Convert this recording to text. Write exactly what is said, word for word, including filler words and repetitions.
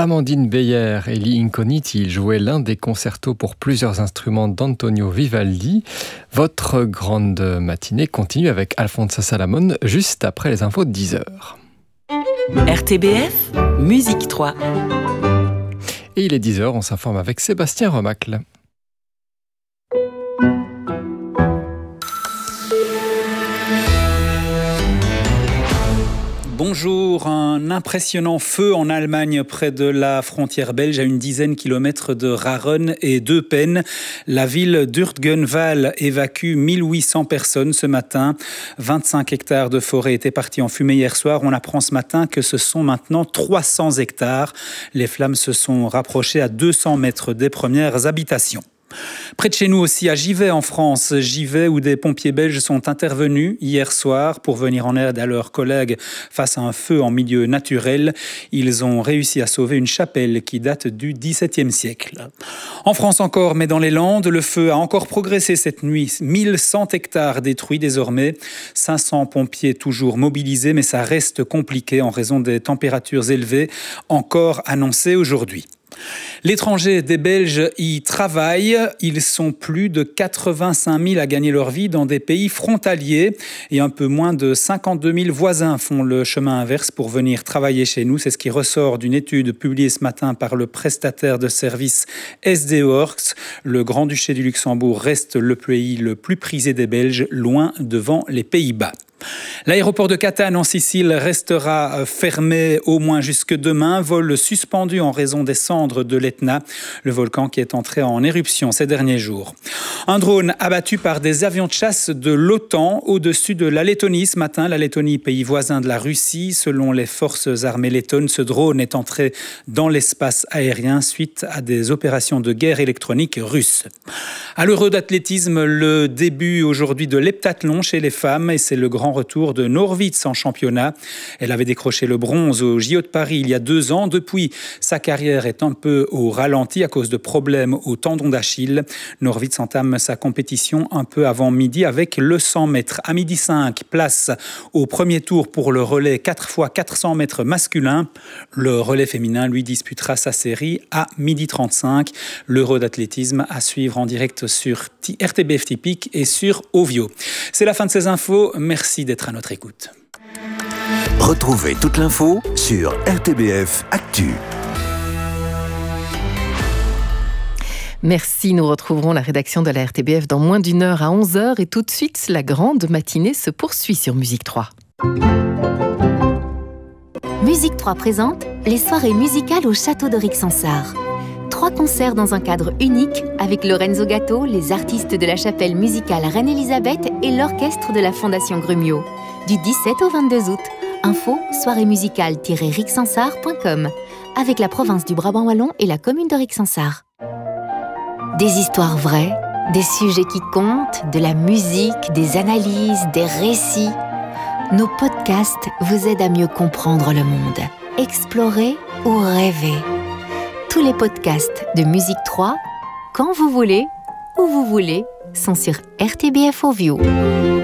Amandine Beyer et Lee Incogniti jouaient l'un des concertos pour plusieurs instruments d'Antonio Vivaldi. Votre grande matinée continue avec Alfonso Salamone juste après les infos de dix heures. R T B F, Musique trois. Et il est dix heures, on s'informe avec Sébastien Remacle. Bonjour, un impressionnant feu en Allemagne près de la frontière belge à une dizaine de kilomètres de Raren et d'Eupen. La ville d'Urtgenval évacue mille huit cents personnes ce matin. vingt-cinq hectares de forêt étaient partis en fumée hier soir. On apprend ce matin que ce sont maintenant trois cents hectares. Les flammes se sont rapprochées à deux cents mètres des premières habitations. Près de chez nous aussi, à Givet en France, Givet où des pompiers belges sont intervenus hier soir pour venir en aide à leurs collègues face à un feu en milieu naturel. Ils ont réussi à sauver une chapelle qui date du dix-septième siècle. En France encore, mais dans les Landes, le feu a encore progressé cette nuit. mille cent hectares détruits désormais, cinq cents pompiers toujours mobilisés, mais ça reste compliqué en raison des températures élevées encore annoncées aujourd'hui. L'étranger des Belges y travaillent. Ils sont plus de quatre-vingt-cinq mille à gagner leur vie dans des pays frontaliers et un peu moins de cinquante-deux mille voisins font le chemin inverse pour venir travailler chez nous. C'est ce qui ressort d'une étude publiée ce matin par le prestataire de services S D Works. Le Grand-Duché du Luxembourg reste le pays le plus prisé des Belges, loin devant les Pays-Bas. L'aéroport de Catane en Sicile restera fermé au moins jusque demain. Vol suspendu en raison des cendres de l'Etna, le volcan qui est entré en éruption ces derniers jours. Un drone abattu par des avions de chasse de l'OTAN au-dessus de la Lettonie ce matin. La Lettonie, pays voisin de la Russie. Selon les forces armées lettonnes, ce drone est entré dans l'espace aérien suite à des opérations de guerre électronique russes. À l'Euro d'athlétisme, le début aujourd'hui de l'heptathlon chez les femmes et c'est le grand retour de Norwitz en championnat. Elle avait décroché le bronze au J O de Paris il y a deux ans. Depuis, sa carrière est un peu au ralenti à cause de problèmes au tendon d'Achille. Norwitz entame sa compétition un peu avant midi avec le cent mètres. À midi cinq, place au premier tour pour le relais quatre fois quatre cents mètres masculin. Le relais féminin, lui, disputera sa série à midi trente-cinq. L'Euro d'athlétisme à suivre en direct sur R T B F Typique et sur Ovio. C'est la fin de ces infos. Merci d'être à notre écoute. Retrouvez toute l'info sur R T B F Actu. Merci, nous retrouverons la rédaction de la R T B F dans moins d'une heure à onze heures et tout de suite, la grande matinée se poursuit sur Musique trois. Musique trois présente les soirées musicales au château de Rixensart. Trois concerts dans un cadre unique avec Lorenzo Gatto, les artistes de la chapelle musicale Reine-Élisabeth et l'orchestre de la Fondation Grumio. Du dix-sept au vingt-deux août. Info soirée musicale tiret rixensart point com avec la province du Brabant Wallon et la commune de Rixensart. Des histoires vraies, des sujets qui comptent, de la musique, des analyses, des récits. Nos podcasts vous aident à mieux comprendre le monde. Explorer ou rêver. Tous les podcasts de Musique trois, quand vous voulez, où vous voulez, sont sur R T B F Ovio.